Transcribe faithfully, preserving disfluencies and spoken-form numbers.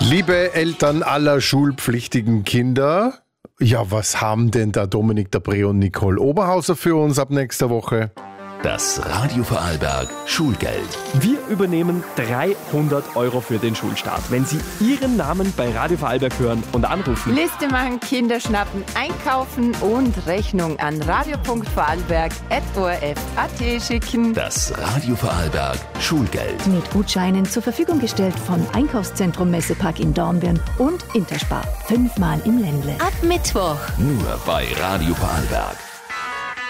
Liebe Eltern aller schulpflichtigen Kinder, ja, was haben denn da Dominik Dabré und Nicole Oberhauser für uns ab nächster Woche? Das Radio Vorarlberg Schulgeld. Wir übernehmen dreihundert Euro für den Schulstart, wenn Sie Ihren Namen bei Radio Vorarlberg hören und anrufen. Liste machen, Kinder schnappen, einkaufen und Rechnung an radio punkt vorarlberg at o r f punkt a t schicken. Das Radio Vorarlberg Schulgeld. Mit Gutscheinen zur Verfügung gestellt von Einkaufszentrum Messepark in Dornbirn und Interspar. Fünfmal im Ländle. Ab Mittwoch. Nur bei Radio Vorarlberg.